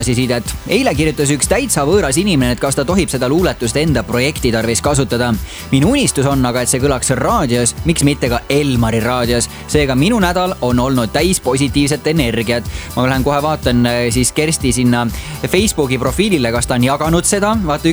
Sidet. Eile kirjutas üks täitsa võõras inimene, et kas ta tohib seda luuletust enda projekti tarvis kasutada. Minu unistus on aga, et see kõlaks raadios, miks mitte ka Elmari raadios. Seega minu nädal on olnud täis positiivset energiat. Ma lähen kohe vaatan siis Kersti sinna Facebooki profiilile, kas ta on jaganud seda. Vaata,